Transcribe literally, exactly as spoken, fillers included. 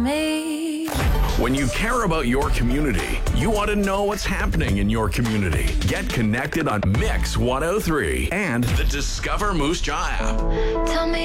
me. When you care about your community, you want to know what's happening in your community. Get connected on Mix one oh three and the Discover Moose Jaw app. Tell me